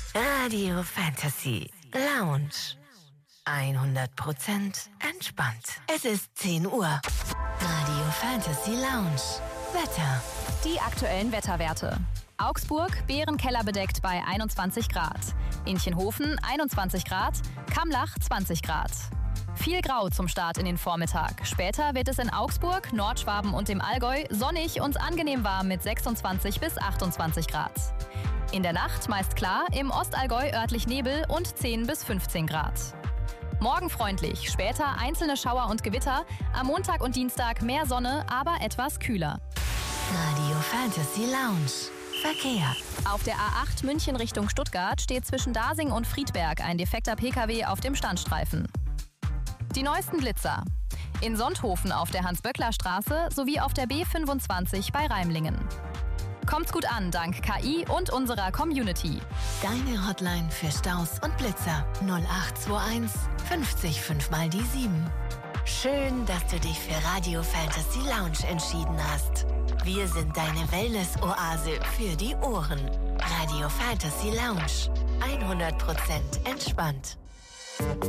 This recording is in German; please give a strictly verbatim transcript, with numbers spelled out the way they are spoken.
Radio Fantasy Lounge. hundert Prozent entspannt. Es ist zehn Uhr. Radio Fantasy Lounge. Wetter. Die aktuellen Wetterwerte. Augsburg, Bärenkeller bedeckt bei einundzwanzig Grad. Inchenhofen einundzwanzig Grad. Kamlach zwanzig Grad. Viel Grau zum Start in den Vormittag. Später wird es in Augsburg, Nordschwaben und dem Allgäu sonnig und angenehm warm mit sechsundzwanzig bis achtundzwanzig Grad. In der Nacht meist klar, im Ostallgäu örtlich Nebel und zehn bis fünfzehn Grad. Morgen freundlich, später einzelne Schauer und Gewitter, am Montag und Dienstag mehr Sonne, aber etwas kühler. Radio Fantasy Lounge. Verkehr. Auf der A acht München Richtung Stuttgart steht zwischen Dasing und Friedberg ein defekter P K W auf dem Standstreifen. Die neuesten Blitzer. In Sonthofen auf der Hans-Böckler-Straße sowie auf der B fünfundzwanzig bei Reimlingen. Kommt's gut an, dank K I und unserer Community. Deine Hotline für Staus und Blitzer. null acht zwei eins fünfzig fünf mal die sieben. Schön, dass du dich für Radio Fantasy Lounge entschieden hast. Wir sind deine Wellness-Oase für die Ohren. Radio Fantasy Lounge. hundert Prozent entspannt.